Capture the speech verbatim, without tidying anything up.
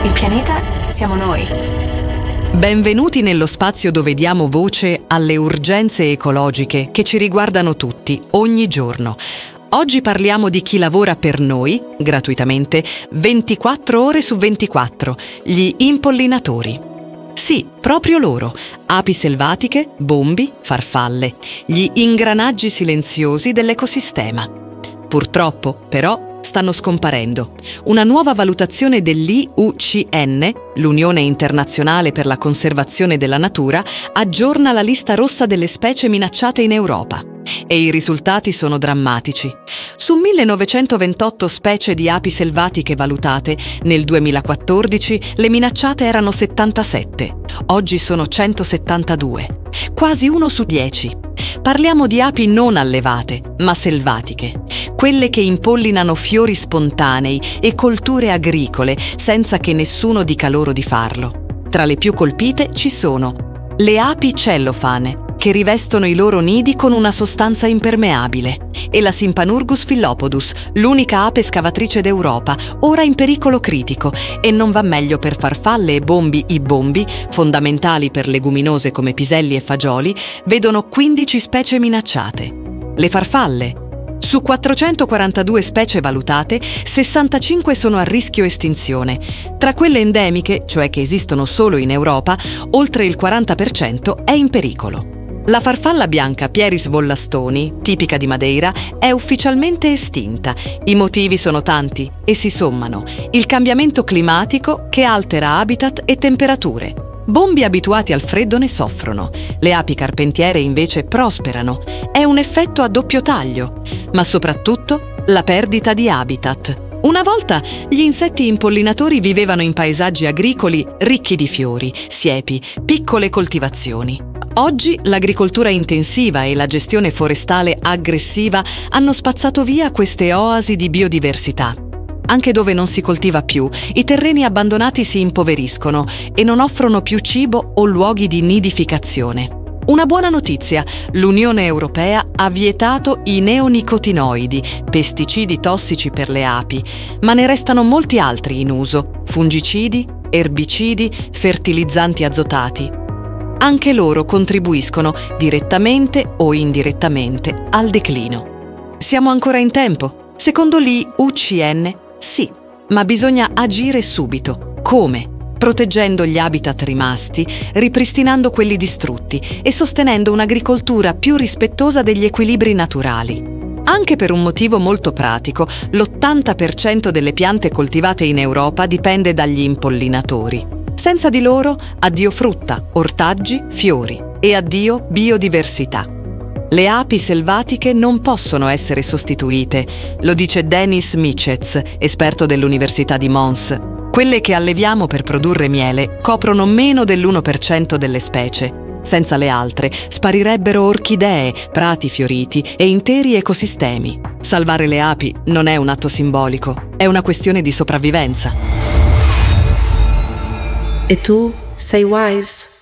Il pianeta siamo noi. Benvenuti nello spazio dove diamo voce alle urgenze ecologiche che ci riguardano tutti, ogni giorno. Oggi parliamo di chi lavora per noi, gratuitamente, ventiquattro ore su ventiquattro, gli impollinatori. Sì, proprio loro, api selvatiche, bombi, farfalle, gli ingranaggi silenziosi dell'ecosistema. Purtroppo, però, stanno scomparendo. Una nuova valutazione dell'I U C N, l'Unione Internazionale per la Conservazione della Natura, aggiorna la lista rossa delle specie minacciate in Europa. E i risultati sono drammatici. Su millenovecentoventotto specie di api selvatiche valutate, nel duemilaquattordici le minacciate erano settantasette. Oggi sono centosettantadue. Quasi uno su dieci. Parliamo di api non allevate, ma selvatiche. Quelle che impollinano fiori spontanei e colture agricole senza che nessuno dica loro di farlo. Tra le più colpite ci sono le api cellofane, che rivestono i loro nidi con una sostanza impermeabile, e la Sympanurgus phyllopodes, l'unica ape scavatrice d'Europa, ora in pericolo critico, e non va meglio per farfalle e bombi. I bombi, fondamentali per leguminose come piselli e fagioli, vedono quindici specie minacciate. Le farfalle. Su quattrocentoquarantadue specie valutate, sessantacinque sono a rischio estinzione. Tra quelle endemiche, cioè che esistono solo in Europa, oltre il quaranta per cento è in pericolo. La farfalla bianca Pieris vollastoni, tipica di Madeira, è ufficialmente estinta. I motivi sono tanti e si sommano. Il cambiamento climatico che altera habitat e temperature. Bombi abituati al freddo ne soffrono. Le api carpentiere invece prosperano. È un effetto a doppio taglio. Ma soprattutto la perdita di habitat. Una volta gli insetti impollinatori vivevano in paesaggi agricoli ricchi di fiori, siepi, piccole coltivazioni. Oggi l'agricoltura intensiva e la gestione forestale aggressiva hanno spazzato via queste oasi di biodiversità. Anche dove non si coltiva più, i terreni abbandonati si impoveriscono e non offrono più cibo o luoghi di nidificazione. Una buona notizia: l'Unione Europea ha vietato i neonicotinoidi, pesticidi tossici per le api, ma ne restano molti altri in uso: fungicidi, erbicidi, fertilizzanti azotati. Anche loro contribuiscono, direttamente o indirettamente, al declino. Siamo ancora in tempo? Secondo l'I U C N, sì, ma bisogna agire subito. Come? Proteggendo gli habitat rimasti, ripristinando quelli distrutti e sostenendo un'agricoltura più rispettosa degli equilibri naturali. Anche per un motivo molto pratico, l'ottanta per cento delle piante coltivate in Europa dipende dagli impollinatori. Senza di loro, addio frutta, ortaggi, fiori e addio biodiversità. Le api selvatiche non possono essere sostituite, lo dice Denis Michez, esperto dell'Università di Mons. Quelle che alleviamo per produrre miele coprono meno dell'uno per cento delle specie. Senza le altre sparirebbero orchidee, prati fioriti e interi ecosistemi. Salvare le api non è un atto simbolico, è una questione di sopravvivenza. E tu sei wise?